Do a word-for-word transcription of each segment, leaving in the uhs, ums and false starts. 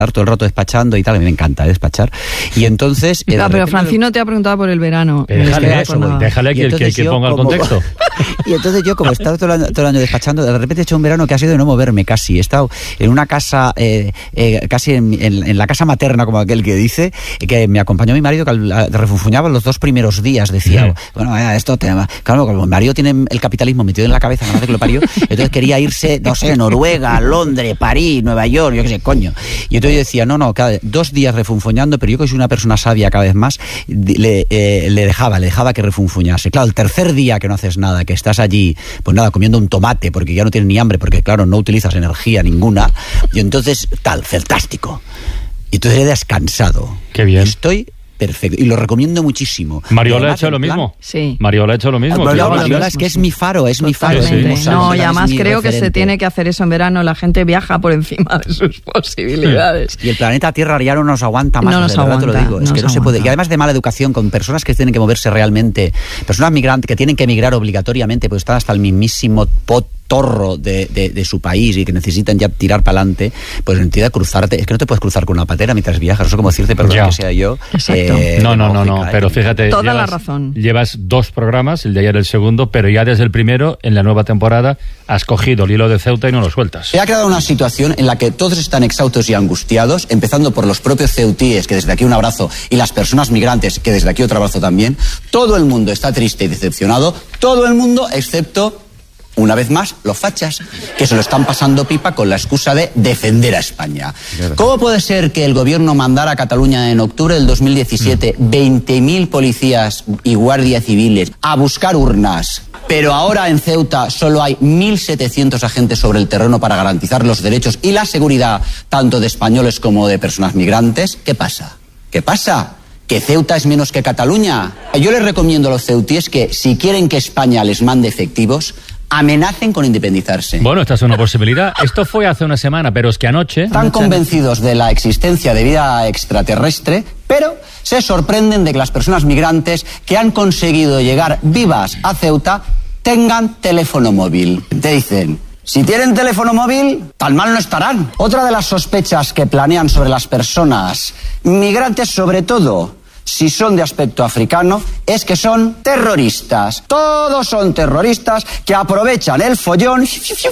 todo el rato despachando y tal, a mí me encanta despachar. Y entonces... Eh, no, pero Francino te ha preguntado por el verano. Déjale eso, déjale que, que, que ponga el contexto. Y entonces yo, como he estado todo el, año, todo el año despachando, de repente he hecho un verano que ha sido de no moverme casi. He estado en una casa, eh, eh, casi en, en, en la casa materna, como aquel que dice, que me acompañó mi marido, que al, al, refunfuñaba los dos primeros días. Decía, mm. bueno, eh, esto te... Claro, como mi marido tiene el capitalismo metido en la cabeza, nada más que lo parió, entonces quería irse, no sé, Noruega, Londres, París, Nueva York, yo qué sé, coño. Y entonces yo decía, no, no, cada dos días refunfuñando, pero yo que soy una persona sabia cada vez más, le, eh, le dejaba, le dejaba que refunfuñase. Claro, el tercer día que no haces nada, que estás allí, pues nada, comiendo un tomate, porque ya no tienes ni hambre, porque claro, no utilizas energía ninguna, y entonces, tal, fantástico. Y entonces he descansado. Qué bien. Estoy... perfecto, y lo recomiendo muchísimo. Mariola ha hecho lo plan, mismo. Sí. Mariola ha hecho lo mismo. Mariola, Mariola es que es mi faro, es mi faro. Sí. Es mi no, y además creo referente. que se tiene que hacer eso en verano. La gente viaja por encima de sus posibilidades. Y el planeta Tierra ya no nos aguanta más. No nos de verdad aguanta, te lo digo. Es no que no nos se puede. aguanta. Y además de mala educación con personas que tienen que moverse realmente, personas migrantes que tienen que emigrar obligatoriamente, pues están hasta el mismísimo pot torro de, de, de su país y que necesitan ya tirar para adelante, pues en de cruzarte, es que no te puedes cruzar con una patera mientras viajas, no sé cómo decirte, perdón ya. que sea yo. Eh, no, no, no, no, pero fíjate, toda llevas, la razón. Llevas dos programas, el de ayer el segundo, pero ya desde el primero, en la nueva temporada, has cogido el hilo de Ceuta y no lo sueltas. Se ha creado una situación en la que todos están exhaustos y angustiados, empezando por los propios ceutíes, que desde aquí un abrazo, y las personas migrantes, que desde aquí otro abrazo también. Todo el mundo está triste y decepcionado, todo el mundo excepto... una vez más, los fachas, que se lo están pasando pipa con la excusa de defender a España. ¿Cómo puede ser que el gobierno mandara a Cataluña en octubre del dos mil diecisiete veinte mil policías y guardias civiles a buscar urnas, pero ahora en Ceuta solo hay mil setecientos agentes sobre el terreno para garantizar los derechos y la seguridad tanto de españoles como de personas migrantes? ¿Qué pasa? ¿Qué pasa? ¿Que Ceuta es menos que Cataluña? Yo les recomiendo a los ceutíes que, si quieren que España les mande efectivos, amenacen con independizarse. Bueno, esta es una posibilidad. Esto fue hace una semana, pero es que anoche... Están convencidos de la existencia de vida extraterrestre, pero se sorprenden de que las personas migrantes que han conseguido llegar vivas a Ceuta tengan teléfono móvil. Te dicen... si tienen teléfono móvil, tan mal no estarán. Otra de las sospechas que planean sobre las personas migrantes, sobre todo si son de aspecto africano, es que son terroristas. Todos son terroristas que aprovechan el follón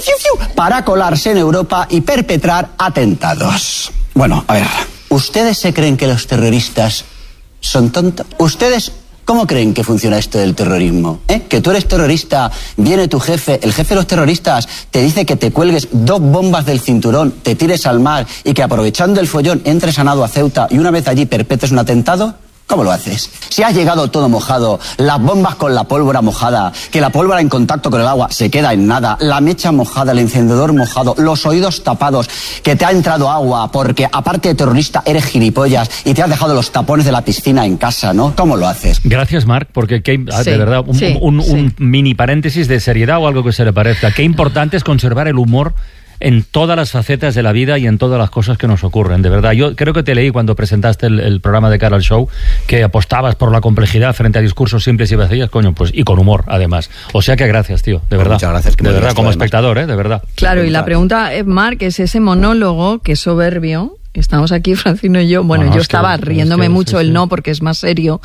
para colarse en Europa y perpetrar atentados. Bueno, a ver, ¿ustedes se creen que los terroristas son tontos? ¿Ustedes cómo creen que funciona esto del terrorismo? ¿Eh? Que tú eres terrorista, viene tu jefe, el jefe de los terroristas, te dice que te cuelgues dos bombas del cinturón, te tires al mar y que aprovechando el follón entres a nado a Ceuta y una vez allí perpetres un atentado. ¿Cómo lo haces? Si has llegado todo mojado, las bombas con la pólvora mojada, que la pólvora en contacto con el agua se queda en nada, la mecha mojada, el encendedor mojado, los oídos tapados, que te ha entrado agua porque aparte de terrorista eres gilipollas y te has dejado los tapones de la piscina en casa, ¿no? ¿Cómo lo haces? Gracias, Marc, porque qué, sí, de verdad, un, sí, un, un, sí. un mini paréntesis de seriedad o algo que se le parezca. Qué importante es conservar el humor en todas las facetas de la vida y en todas las cosas que nos ocurren, de verdad. Yo creo que te leí cuando presentaste el, el programa de Cara al Show que apostabas por la complejidad frente a discursos simples y vacíos, coño, pues y con humor, además. O sea que gracias, tío, de verdad. Muchas gracias. Que de verdad, como espectador, ¿eh? De verdad. Claro, y la pregunta, eh, Marc, es ese monólogo que es soberbio. Estamos aquí, Francino y yo. Bueno, no, yo es que, estaba riéndome es que, mucho, sí, el sí. no, porque es más serio.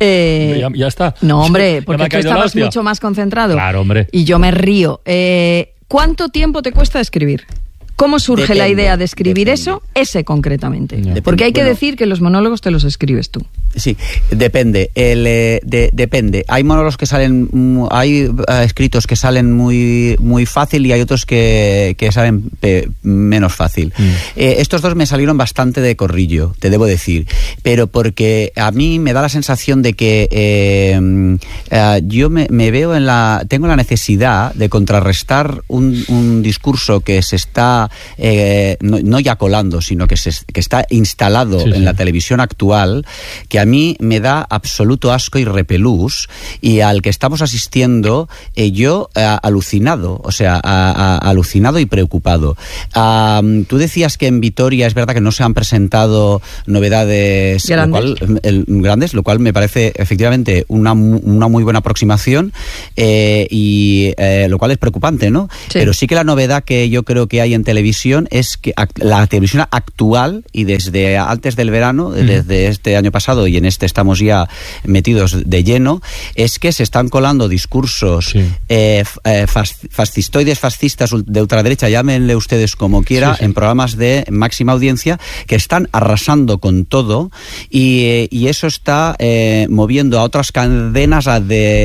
Eh, ya, ya está. No, hombre, Ya porque me ha tú caído la estabas hostia. mucho más concentrado. Claro, hombre. Y yo me río. Eh, ¿Cuánto tiempo te cuesta escribir? ¿Cómo surge Depende, la idea de escribir depende. eso? Ese concretamente. Depende. Porque hay que Bueno, decir que los monólogos te los escribes tú. Sí, depende. El, eh, de, depende. Hay monólogos que salen, mm, hay uh, escritos que salen muy muy fácil y hay otros que, que salen pe, menos fácil. Mm. Eh, estos dos me salieron bastante de corrillo, te debo decir, pero porque a mí me da la sensación de que eh, uh, yo me, me veo en la, tengo la necesidad de contrarrestar un, un discurso que se está eh, no, no ya colando, sino que se que está instalado sí, en sí. la televisión actual, que que a mí me da absoluto asco y repelús, y al que estamos asistiendo eh, yo eh, alucinado, o sea, a, a, alucinado y preocupado. Um, tú decías que en Vitoria es verdad que no se han presentado novedades grandes, lo cual, el, grandes, lo cual me parece efectivamente una, una muy buena aproximación, eh, y eh, lo cual es preocupante, ¿no? Sí. Pero sí que la novedad que yo creo que hay en televisión es que la televisión actual, y desde antes del verano, mm. desde este año pasado y en este estamos ya metidos de lleno, es que se están colando discursos sí. eh, fascistoides, fascistas, de ultraderecha, llámenle ustedes como quiera, sí, sí. en programas de máxima audiencia, que están arrasando con todo, y, y eso está eh, moviendo a otras cadenas a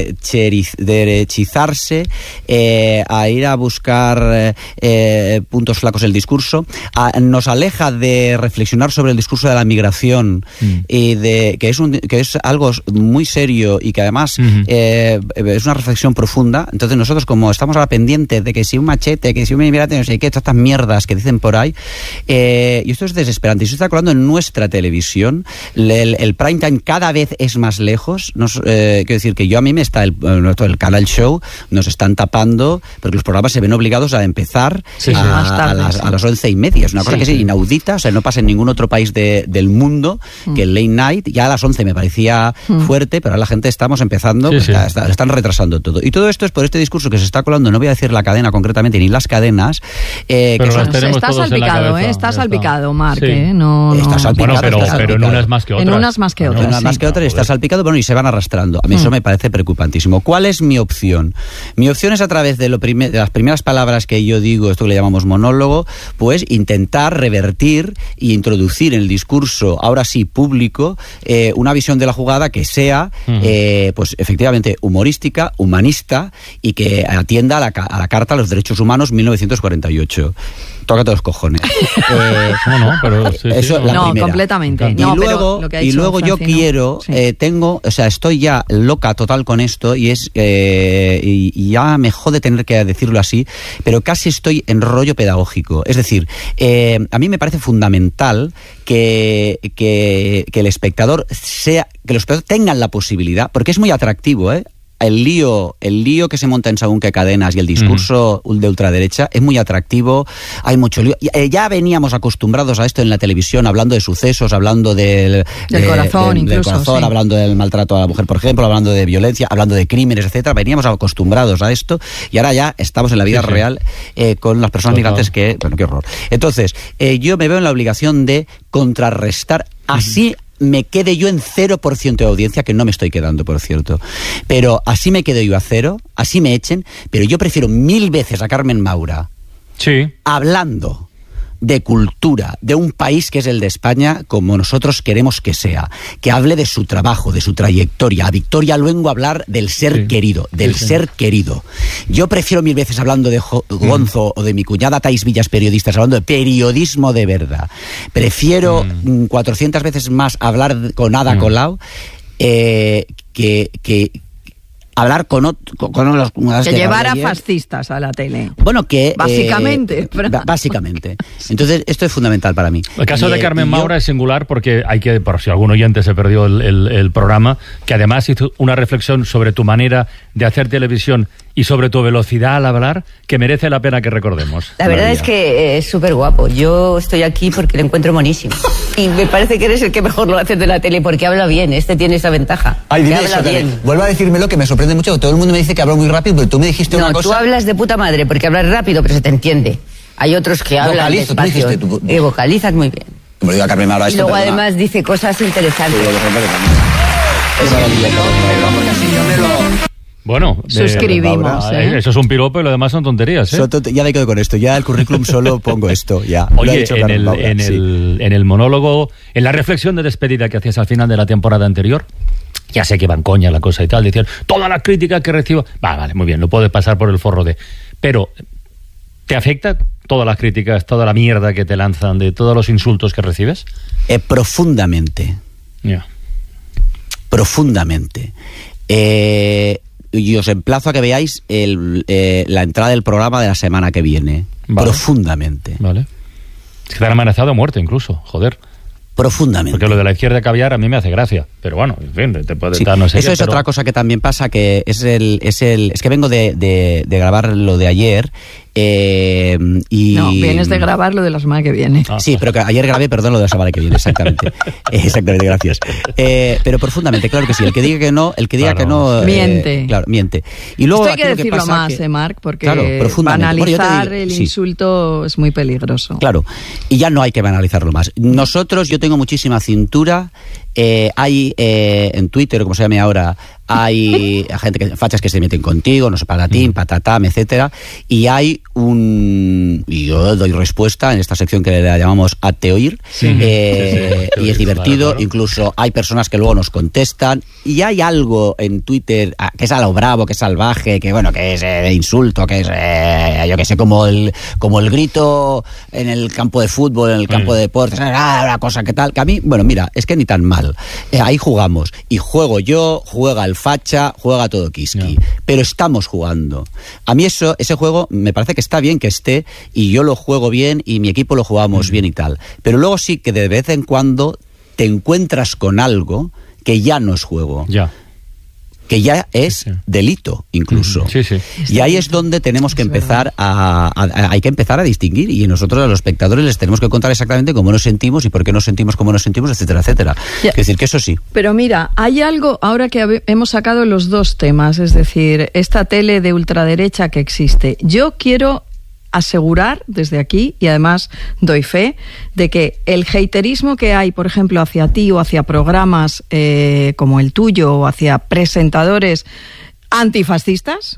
derechizarse, eh, a ir a buscar eh, puntos flacos del discurso, a, nos aleja de reflexionar sobre el discurso de la migración, mm. y de que es un, que es algo muy serio y que además mm-hmm. eh, es una reflexión profunda. Entonces nosotros, como estamos ahora pendientes de que si un machete, que si un inmigrante, no sé qué, todas estas mierdas que dicen por ahí, eh, y esto es desesperante. Y se está colando en nuestra televisión, el, el prime time cada vez es más lejos. Nos, eh, quiero decir que yo a mí me está el, el Canal Show, nos están tapando porque los programas se ven obligados a empezar sí, a, sí, más tarde, a, las, sí. a las once y media. Es una cosa sí, que es sí. inaudita, o sea, no pasa en ningún otro país de, del mundo mm. que el late night, ya a las once me parecía mm. fuerte, pero ahora la gente estamos empezando, sí, pues, sí. Está, está, están retrasando todo. Y todo esto es por este discurso que se está colando, no voy a decir la cadena concretamente, ni las cadenas, eh, pero que las tenemos está todos salpicado, en la eh, está salpicado, Marc, sí. eh, no, no. Está salpicado, bueno, pero, está salpicado. pero en unas más que otras. En unas más que otras, en unas sí. más que otras, está salpicado, bueno, y se van arrastrando. A mí mm. eso me parece preocupantísimo. ¿Cuál es mi opción? Mi opción es, a través de, lo prime- de las primeras palabras que yo digo, esto que le llamamos monólogo, pues intentar revertir e introducir en el discurso, ahora sí público, eh, una visión de la jugada que sea, mm. eh, pues efectivamente humorística, humanista, y que atienda a la, a la Carta de los Derechos Humanos mil novecientos cuarenta y ocho. Toca todos los cojones. Eh, no, no, pero sí, eso sí, la no, primera. completamente. Y no, luego, lo que ha y dicho luego yo Francino, quiero, sí. eh, tengo, o sea, estoy ya loca total con esto, y es, eh, y, y ya me jode tener que decirlo así, pero casi estoy en rollo pedagógico. Es decir, eh, a mí me parece fundamental que, que, que el espectador sea, que los espectadores tengan la posibilidad, porque es muy atractivo, ¿eh? El lío, el lío que se monta en según qué cadenas y el discurso mm. de ultraderecha es muy atractivo, hay mucho lío. Ya veníamos acostumbrados a esto en la televisión, hablando de sucesos, hablando del, del de, corazón, de, incluso, del corazón, sí. hablando del maltrato a la mujer, por ejemplo, hablando de violencia, hablando de crímenes, etcétera. Veníamos acostumbrados a esto, y ahora ya estamos en la vida sí, sí. real eh, con las personas Total. migrantes que, bueno, qué horror. Entonces, eh, yo me veo en la obligación de contrarrestar así. Mm. Me quede yo en cero por ciento de audiencia, que no me estoy quedando, por cierto. Pero así me quedo yo a cero, así me echen, pero yo prefiero mil veces a Carmen Maura sí. hablando de cultura, de un país que es el de España, como nosotros queremos que sea, que hable de su trabajo, de su trayectoria. A Victoria Luengo hablar del ser sí. querido, del sí, ser sí. querido. Yo prefiero mil veces, hablando de jo- Gonzo mm. o de mi cuñada Thais Villas, periodistas, hablando de periodismo de verdad. Prefiero mm. cuatrocientas veces más hablar con Ada mm. Colau eh, que... que hablar con, otro, con, con los que llevar a fascistas a la tele. Bueno, que básicamente, eh, b- básicamente. Entonces esto es fundamental para mí. El caso y, de Carmen Maura yo... es singular porque hay que, por si algún oyente se perdió el, el, el programa, que además hizo una reflexión sobre tu manera de hacer televisión y sobre tu velocidad al hablar, que merece la pena que recordemos. La verdad es que es súper guapo. Yo estoy aquí porque lo encuentro monísimo. Y me parece que eres el que mejor lo hace de la tele, porque habla bien. Este tiene esa ventaja. Ay, dime que habla eso, bien. Vuelve a decírmelo, que me sorprende mucho. Todo el mundo me dice que hablo muy rápido, pero tú me dijiste no, una cosa... No, tú hablas de puta madre, porque hablas rápido, pero se te entiende. Hay otros que hablan Vocalizo, despacio. tú dijiste, tú... Eh, vocalizas muy bien. Como le digo a Carmen Maura esto, Y luego perdona. además dice cosas interesantes. Sí, es maravilloso. Perdón, así yo me lo... Bueno, suscribimos. Eh, ¿eh? Eso es un piropo y lo demás son tonterías. ¿eh? Tot- ya me quedo con esto. Ya el currículum solo pongo esto. Ya. Lo ha Oye, dicho en Carmen el, Maura, en, sí. el, en el monólogo, en la reflexión de despedida que hacías al final de la temporada anterior, ya sé que van coña la cosa y tal, decían, todas las críticas que recibo... Va, vale, muy bien, lo puedes pasar por el forro de... Pero, ¿te afecta todas las críticas, toda la mierda que te lanzan, de todos los insultos que recibes? Eh, profundamente. Ya. Yeah. Profundamente. Eh... Y os emplazo a que veáis el, eh, la entrada del programa de la semana que viene. Vale. Profundamente. Vale. Es que te han amenazado a muerte incluso, joder. Profundamente. Porque lo de la izquierda caviar a mí me hace gracia. Pero bueno, en fin, te puede sí, estar no sé eso qué, es pero... otra cosa que también pasa, que es el... Es, el, es que vengo de, de, de grabar lo de ayer eh, y... No, vienes de grabar lo de la semana que viene. Ah. Sí, pero que ayer grabé, perdón, lo de la semana que viene, exactamente. Eh, exactamente, gracias. Eh, pero profundamente, claro que sí. El que diga que no, el que diga Claro. que no... eh, Miente. Claro, miente. Y luego Esto hay que aquí lo decirlo pasa más, que- eh, Marc, porque Claro, profundamente. Bueno, yo te banalizar digo, el sí. insulto es muy peligroso. Claro, y ya no hay que banalizarlo más. Nosotros, yo tengo muchísima cintura, eh, hay eh, en Twitter, como se llame ahora, hay gente que, fachas que se meten contigo, no sé, patatín, patatam, etcétera, y hay un... y yo doy respuesta en esta sección que le llamamos Ateoír, Sí. eh, Sí, sí, y es sí, divertido, claro, claro. incluso hay personas que luego nos contestan, y hay algo en Twitter ah, que es a lo bravo, que es salvaje, que bueno, que es eh, de insulto, que es, eh, yo que sé, como el, como el grito en el campo de fútbol, en el campo Mm. de deportes, ah, una cosa que tal, que a mí, bueno, mira, es que ni tan mal. Eh, ahí jugamos, y juego yo, juega el facha, juega todo Kiski, Ya. pero estamos jugando. A mí eso, ese juego me parece que está bien que esté, y yo lo juego bien, y mi equipo lo jugamos Mm. bien y tal. Pero luego sí que de vez en cuando te encuentras con algo que ya no es juego, Ya. que ya es Sí, sí. delito incluso. Sí, sí. Y ahí es donde tenemos que Es empezar a, a- a- hay que empezar a distinguir, y nosotros a los espectadores les tenemos que contar exactamente cómo nos sentimos y por qué nos sentimos como nos sentimos, etcétera, etcétera. Ya. Es decir, que eso sí. Pero mira, hay algo, ahora que habe- hemos sacado los dos temas, es decir, esta tele de ultraderecha que existe, yo quiero asegurar desde aquí, y además doy fe, de que el haterismo que hay, por ejemplo, hacia ti o hacia programas eh, como el tuyo o hacia presentadores antifascistas,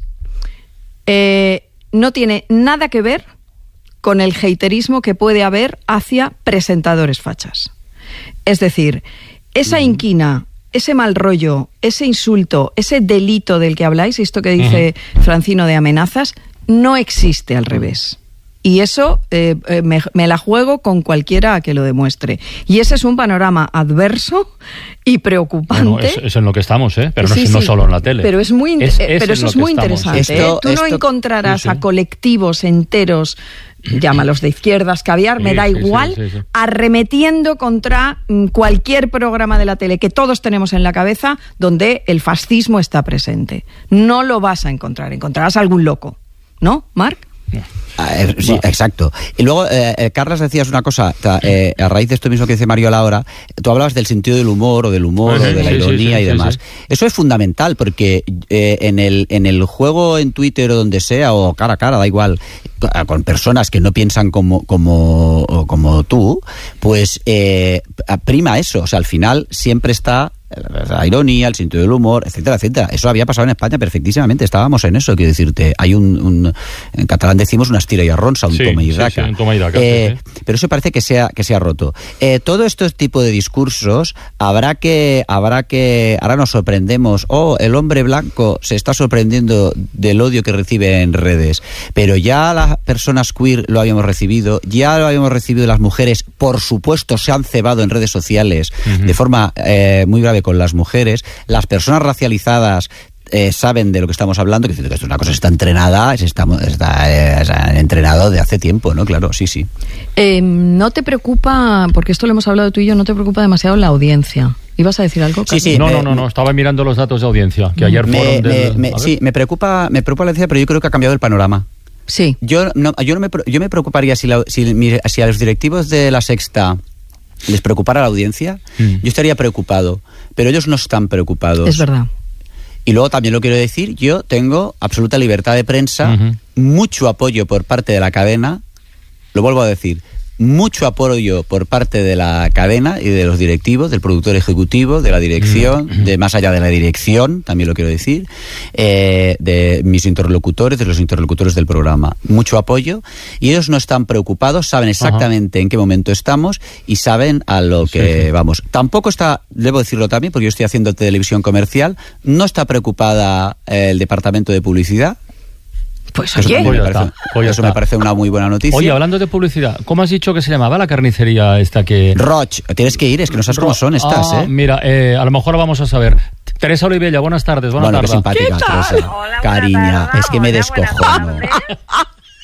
eh, no tiene nada que ver con el haterismo que puede haber hacia presentadores fachas. Es decir, esa inquina, ese mal rollo, ese insulto, ese delito del que habláis, esto que dice Francino de amenazas, no existe al revés. Y eso eh, eh, me, me la juego con cualquiera que lo demuestre. Y ese es un panorama adverso y preocupante. Bueno, es, es en lo que estamos, ¿eh? Pero no, Sí, es- no sí. solo en la tele. Pero es muy, Es- eh, es pero en eso lo es que muy estamos. interesante. Esto- ¿eh? Tú no esto- encontrarás sí, sí. a colectivos enteros, llámalos de izquierdas, caviar, me Sí, da sí, sí, igual, sí, sí. arremetiendo contra mm, cualquier programa de la tele que todos tenemos en la cabeza donde el fascismo está presente. No lo vas a encontrar, encontrarás algún loco, ¿no, Marc? Ah, eh, sí, Bueno. exacto. Y luego, eh, eh, Carlas, decías una cosa, ta- eh, a raíz de esto mismo que dice Mario ahora, tú hablabas del sentido del humor, o del humor, Ajá, o de la sí, sí, ironía sí, y sí, demás. sí. Eso es fundamental, porque eh, en, el, en el juego en Twitter o donde sea, o cara a cara, da igual, con personas que no piensan como, como, o como tú, pues eh, prima eso. O sea, al final siempre está la ironía, el sentido del humor, etcétera, etcétera. Eso había pasado en España perfectísimamente, estábamos en eso, quiero decirte. Hay un, un en catalán decimos una estira y arronsa, un Sí, toma y sí, daca. sí, un toma y daca, Eh, sí, sí. Pero eso parece que se ha, que se ha roto. Eh, todo este tipo de discursos habrá que, habrá que, ahora nos sorprendemos, oh, el hombre blanco se está sorprendiendo del odio que recibe en redes, pero ya las personas queer lo habíamos recibido, ya lo habíamos recibido las mujeres, por supuesto se han cebado en redes sociales Ujú. de forma eh, muy grave con las mujeres, las personas racializadas eh, saben de lo que estamos hablando, que esto es una cosa que está entrenada, está, está, eh, está entrenado de hace tiempo, ¿no? Claro, sí, sí. Eh, ¿No te preocupa, porque esto lo hemos hablado tú y yo, no te preocupa demasiado la audiencia? ¿Ibas a decir algo, Sí, Carlos? sí. No, me- no, no, no, estaba mirando los datos de audiencia, que ayer Me- fueron me- del... me- a ver. sí, me preocupa, me preocupa la audiencia, pero yo creo que ha cambiado el panorama. Sí. Yo no, yo no me, pre- yo me preocuparía si, la- si, mi- si a los directivos de La Sexta les preocupara la audiencia, Mm. yo estaría preocupado, pero ellos no están preocupados. Es verdad. Y luego también lo quiero decir, yo tengo absoluta libertad de prensa, Ujú. mucho apoyo por parte de la cadena, lo vuelvo a decir, mucho apoyo por parte de la cadena y de los directivos, del productor ejecutivo, de la dirección, Mm. de más allá de la dirección, también lo quiero decir, eh, de mis interlocutores, de los interlocutores del programa. Mucho apoyo, y ellos no están preocupados, saben exactamente en qué momento estamos y saben a lo Sí, que sí. vamos. Tampoco está, debo decirlo también, porque yo estoy haciendo televisión comercial, no está preocupada eh, el departamento de publicidad. Pues Eso, oye, también Pues me ya parece, está, pues ya eso está. me parece una muy buena noticia. Oye, hablando de publicidad, ¿cómo has dicho que se llamaba la carnicería esta que...? Roch, tienes que ir, es que no sabes cómo son estas, Ah, ¿eh? Mira, eh, a lo mejor lo vamos a saber. Teresa Olivella, buenas tardes, buenas Bueno, qué tardes. simpática, Teresa. Hola, Cariña, buenas tardes, es que me hola, descojono. buenas tardes.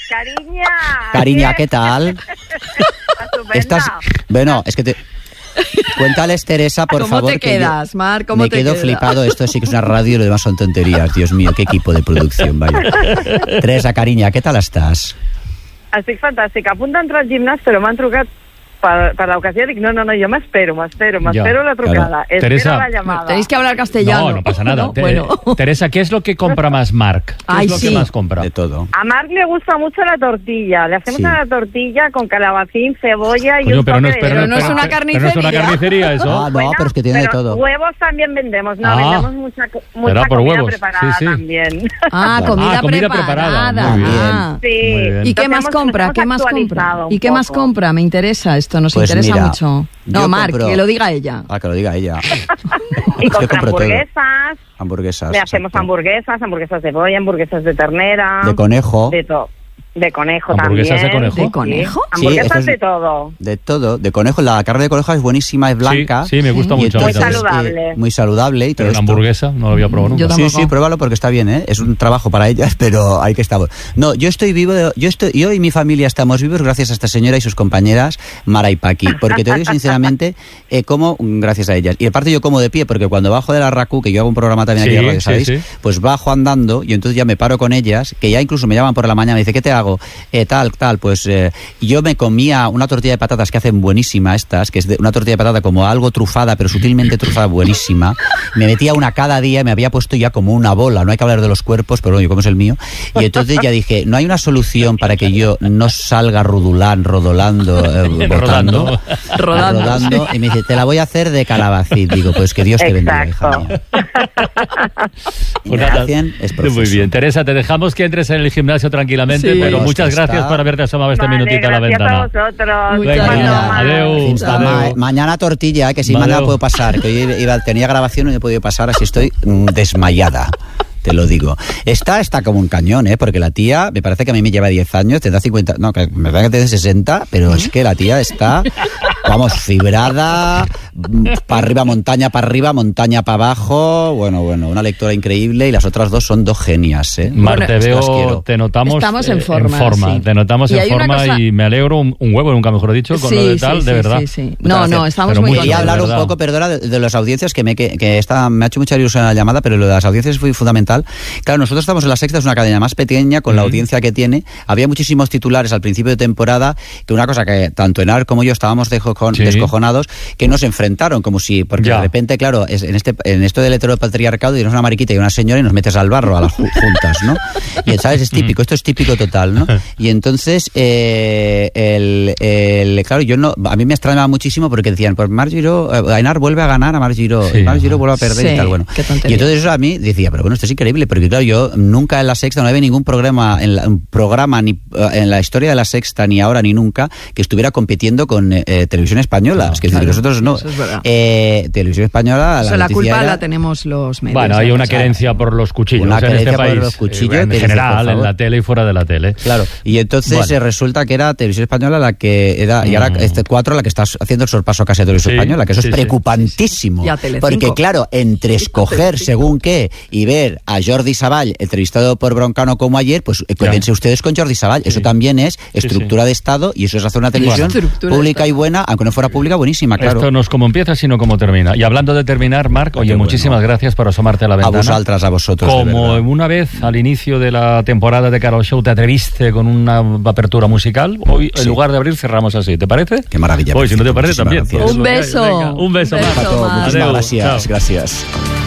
Cariña. Cariña, ¿qué tal? Estupenda. Estás, bueno, es que te, Cuéntales, Teresa, por ¿Cómo favor. te que quedas, yo Mar? ¿Cómo me te quedo quedas? flipado. Esto sí que es una radio y lo demás son tonterías. Dios mío, qué equipo de producción, vaya. Teresa, cariña, ¿qué tal estás? Estic fantàstica. A punt d'entrar al gimnàs, però m'han trucat per, per l'ocasió. Dic, no, no, no, jo m'espero, m'espero, m'espero Ya, la trucada. claro. Espero Teresa, la llamada. Tenéis que hablar castellano. No, no pasa nada. ¿no? Te- Bueno. Teresa, ¿qué es lo que compra más Marc? ¿Qué Ay, es lo sí. que más compra? De todo. A Marc le gusta mucho la tortilla. Le hacemos Sí. una tortilla con calabacín, cebolla y Coño, un pero no es, toque de... pero, no es pero- una pero no es una carnicería. carnicería eso. Ah, no, pero es que tiene de pero todo. huevos también vendemos. No, Ah. vendemos mucha, co- mucha Será por comida huevos. preparada Sí, sí. también. Ah, Claro. comida, Ah, comida preparada. preparada. Muy bien. Ah. Sí. Muy bien. ¿Y qué Nos más hemos- compra? nos ¿Qué hemos más compra? actualizado un ¿Y qué más poco. compra? Me interesa esto, nos Pues interesa mira, mucho. No, yo Marc, compro- que lo diga ella. Ah, que lo diga ella. Y Es que compra compro todo. hamburguesas. Hamburguesas. Le hacemos exacto. hamburguesas, hamburguesas de pollo, hamburguesas de ternera. De conejo. De todo. De conejo ¿Hamburguesas de también. conejo? ¿De conejo? Sí, hamburguesas Sí, eso es- de todo. De todo. De conejo. La carne de conejo es buenísima, es blanca. Sí, sí, me gusta Y mucho. a mí Muy también. saludable. saludable. eh, muy saludable. Y todo Pero una esto. hamburguesa no lo había probado Yo nunca. tampoco. Sí, sí, pruébalo porque está bien, ¿eh? Es un trabajo para ellas, pero ahí que estamos. No, yo estoy vivo, de- yo estoy, yo y mi familia estamos vivos gracias a esta señora y sus compañeras, Mara y Paqui, porque te digo sinceramente, eh, como gracias a ellas. Y aparte yo como de pie, porque cuando bajo de la RACU, que yo hago un programa también aquí Sí, en radio, sí, ¿sabéis? sí. Pues bajo andando y entonces ya me paro con ellas, que ya incluso me llaman por la mañana y me dice, ¿qué te hago? Eh, tal, tal, pues eh, yo me comía una tortilla de patatas que hacen buenísima estas, que es de una tortilla de patata como algo trufada, pero sutilmente trufada, buenísima. Me metía una cada día y me había puesto ya como una bola. No hay que hablar de los cuerpos, pero bueno, como es el mío. Y entonces ya dije, no hay una solución para que yo no salga rudulán, rodolando, eh, botando, Rodando. Rodando, rodando. Y me dice, te la voy a hacer de calabacín. Digo, pues que Dios te bendiga, hija Exacto. mía. Y Pues me nada, hacen, es muy proceso. bien. Teresa, te dejamos que entres en el gimnasio tranquilamente, Sí. pero Pues muchas está. gracias por haberte asomado este Vale, minutito a la gracias ventana. a vosotros. Muchas Venga, gracias. adeu. Fins Adeu. demà. Mañana tortilla, eh, que si Adeu. mañana puedo pasar. Que hoy iba, tenía grabación y no he podido pasar, así estoy mm, desmayada. Te lo digo. Esta está como un cañón, ¿eh? Porque la tía, me parece que a mí me lleva diez años, tendrá cincuenta, no, que me parece que tiene sesenta, pero es que la tía está, vamos, fibrada, para arriba, montaña para arriba, montaña para abajo, bueno, bueno, una lectora increíble y las otras dos son dos genias, ¿eh? Mar, te Las veo, quiero. te notamos Estamos en eh, forma, sí. Te notamos Y en hay una forma cosa- y me alegro un, un huevo, nunca mejor dicho, con Sí, lo de sí, tal, sí, de verdad. sí, sí. Muchas No, no, gracias. estamos Pero muy muy Quería bien, contentos. hablar de un verdad. poco, perdona, de, de las audiencias, que me que, que esta, me ha hecho mucha ilusión la llamada, pero lo de las audiencias fue fundamental. Claro, nosotros estamos en La Sexta, es una cadena más pequeña, con la Ujú. audiencia que tiene. Había muchísimos titulares al principio de temporada, que una cosa que tanto Enar como yo estábamos dejo- Sí. descojonados, que nos enfrentaron, como si, porque Ya. de repente, claro, es, en este en esto del heteropatriarcado, tienes una mariquita y una señora y nos metes al barro, a las ju- juntas, ¿no? Y, ¿sabes? Es típico, esto es típico total, ¿no? Y entonces, eh, el, el- claro, yo no, a mí me extrañaba muchísimo porque decían, pues Mar Giró, eh, Enar vuelve a ganar, a Mar Giró, Sí. Mar Giró vuelve a perder Sí, y tal, bueno. qué tontería. Y entonces eso a mí decía, pero bueno, esto es increíble, porque claro, yo nunca en La Sexta no había ningún programa, en la, un programa ni eh, en la historia de La Sexta, ni ahora ni nunca, que estuviera compitiendo con eh, eh, Televisión Española. No, es que es decir, claro, nosotros no. eso es verdad. Eh, Televisión Española, Eso, la, la noticia culpa era- la tenemos los medios. Bueno, hay ya una lo sabes. querencia por los cuchillos Una en querencia este por país. los cuchillos, eh, en que dices, general, por favor. en la tele y fuera de la tele. Claro, y entonces Vale. eh, resulta que era Televisión Española la que era, y ahora Mm. este cuatro la que está haciendo el sorpaso casi a Televisión Sí, Española, que eso sí, es sí. preocupantísimo. Y a Telecinco. Porque claro, entre escoger según qué y ver a Jordi Savall entrevistado por Broncano como ayer, pues eh, quédense ustedes con Jordi Savall. Eso también es estructura de Estado y eso es hacer una televisión Estructura de pública Estado. y buena, aunque no fuera pública, buenísima, claro. Esto no es como empieza, sino como termina. Y hablando de terminar, Marc, oye, Qué bueno. muchísimas gracias por asomarte a la A ventana. vosotras, a vosotros, de Como verdad. una vez al inicio de la temporada de Carol Show te atreviste con una apertura musical, hoy Sí. en lugar de abrir cerramos así. ¿Te parece? Qué maravilla. Hoy, si no te parece, Muchísimas también. gracias. Un beso. Venga, un beso, Un Marc. beso, Marc. Muchísimas Adeu. gracias, Chao. gracias.